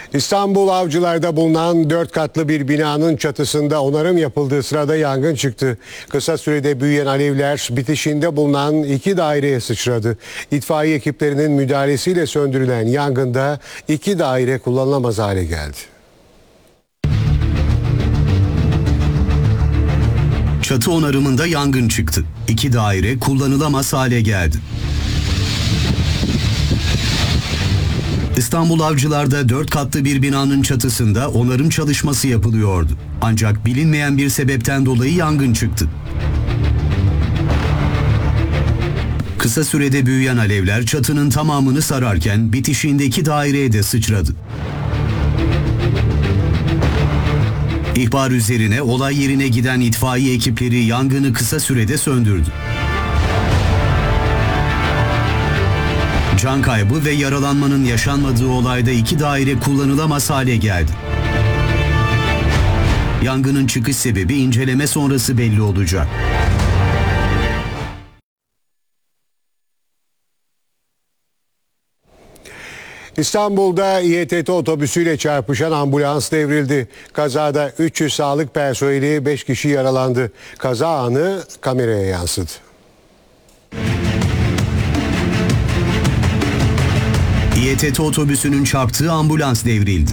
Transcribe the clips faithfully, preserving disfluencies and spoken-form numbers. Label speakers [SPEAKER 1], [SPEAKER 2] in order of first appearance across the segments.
[SPEAKER 1] İstanbul Avcılar'da bulunan dört katlı bir binanın çatısında onarım yapıldığı sırada yangın çıktı. Kısa sürede büyüyen alevler bitişinde bulunan iki daireye sıçradı. İtfaiye ekiplerinin müdahalesiyle söndürülen yangında iki daire kullanılamaz hale geldi.
[SPEAKER 2] Çatı onarımında yangın çıktı. İki daire kullanılamaz hale geldi. İstanbul Avcılar'da dört katlı bir binanın çatısında onarım çalışması yapılıyordu. Ancak bilinmeyen bir sebepten dolayı yangın çıktı. Kısa sürede büyüyen alevler çatının tamamını sararken bitişiğindeki daireye de sıçradı. İhbar üzerine olay yerine giden itfaiye ekipleri yangını kısa sürede söndürdü. Can kaybı ve yaralanmanın yaşanmadığı olayda iki daire kullanılamaz hale geldi. Yangının çıkış sebebi inceleme sonrası belli olacak.
[SPEAKER 1] İstanbul'da İETT otobüsüyle çarpışan ambulans devrildi. Kazada üç yüz sağlık personeli, beş kişi yaralandı. Kaza anı kameraya yansıdı.
[SPEAKER 2] İETT otobüsünün çarptığı ambulans devrildi.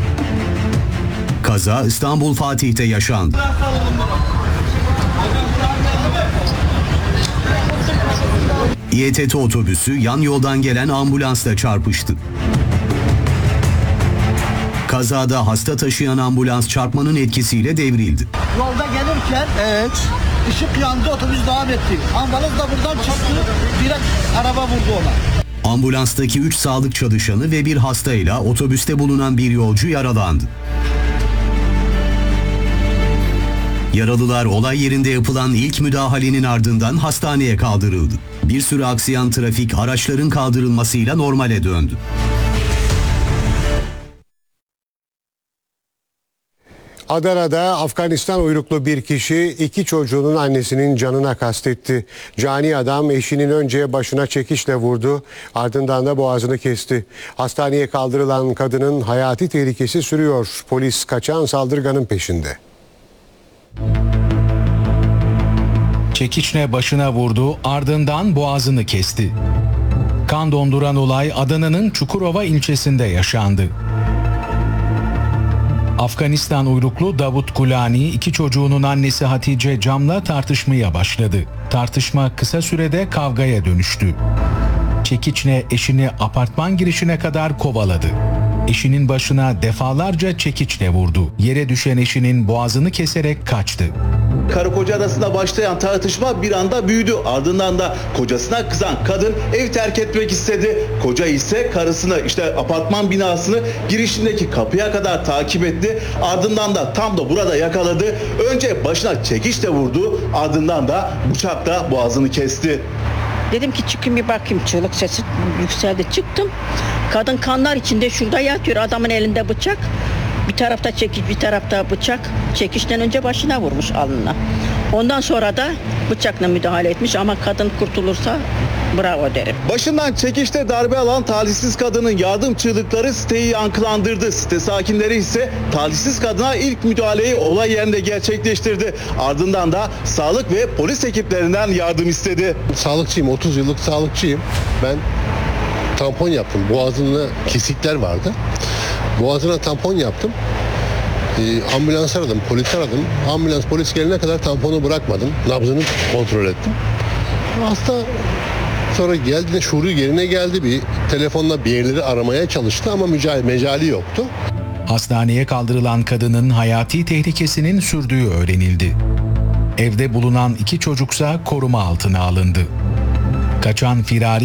[SPEAKER 2] Kaza İstanbul Fatih'te yaşandı. İETT otobüsü yan yoldan gelen ambulansla çarpıştı. Kazada hasta taşıyan ambulans çarpmanın etkisiyle devrildi.
[SPEAKER 3] Yolda gelirken evet. ışık yandı, otobüs devam etti. Ambulans da buradan çıktı, direkt araba vurdu ona.
[SPEAKER 2] Ambulanstaki üç sağlık çalışanı ve bir hastayla otobüste bulunan bir yolcu yaralandı. Yaralılar olay yerinde yapılan ilk müdahalenin ardından hastaneye kaldırıldı. Bir süre aksayan trafik araçların kaldırılmasıyla normale döndü.
[SPEAKER 1] Adana'da Afganistan uyruklu bir kişi iki çocuğunun annesinin canına kastetti. Cani adam eşinin önce başına çekiçle vurdu, ardından da boğazını kesti. Hastaneye kaldırılan kadının hayati tehlikesi sürüyor. Polis kaçan saldırganın peşinde.
[SPEAKER 4] Çekiçle başına vurdu, ardından boğazını kesti. Kan donduran olay Adana'nın Çukurova ilçesinde yaşandı. Afganistan uyruklu Davut Gulani iki çocuğunun annesi Hatice Cam'la tartışmaya başladı. Tartışma kısa sürede kavgaya dönüştü. Çekiçle eşini apartman girişine kadar kovaladı. Eşinin başına defalarca çekiçle vurdu. Yere düşen eşinin boğazını keserek kaçtı.
[SPEAKER 5] Karı koca arasında başlayan tartışma bir anda büyüdü. Ardından da kocasına kızan kadın ev terk etmek istedi. Koca ise karısını işte apartman binasını girişindeki kapıya kadar takip etti. Ardından da tam da burada yakaladı. Önce başına çekiçle vurdu. Ardından da bıçakla boğazını kesti.
[SPEAKER 6] Dedim ki çıkayım bir bakayım, çığlık sesi yükseldi, çıktım. Kadın kanlar içinde şurada yatıyor, adamın elinde bıçak. Bir tarafta çekiç, bir tarafta bıçak. Çekişten önce başına vurmuş, alnına. Ondan sonra da bıçakla müdahale etmiş ama kadın kurtulursa bravo derim.
[SPEAKER 5] Başından çekişte darbe alan talihsiz kadının yardım çığlıkları siteyi yankılandırdı. Site sakinleri ise talihsiz kadına ilk müdahaleyi olay yerinde gerçekleştirdi. Ardından da sağlık ve polis ekiplerinden yardım istedi.
[SPEAKER 7] Sağlıkçıyım, otuz yıllık sağlıkçıyım. Ben tampon yaptım. Boğazında kesikler vardı. Boğazına tampon yaptım. Ee, ambulans aradım, polis aradım. Ambulans polis gelene kadar tamponu bırakmadım. Nabzını kontrol ettim. Hasta sonra geldi de şuuru yerine geldi, bir telefonla bir yerleri aramaya çalıştı ama mücadele, mecali yoktu.
[SPEAKER 4] Hastaneye kaldırılan kadının hayati tehlikesinin sürdüğü öğrenildi. Evde bulunan iki çocuksa koruma altına alındı. Kaçan firari